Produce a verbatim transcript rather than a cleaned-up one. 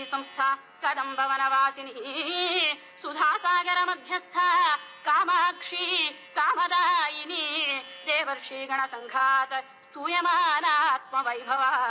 संस्था कदम्बवनवासिनी सुधासागर मध्यस्था कामाक्षी कामदायिनी देवर्षि गणसङ्घात स्तूयमानात्मवैभवा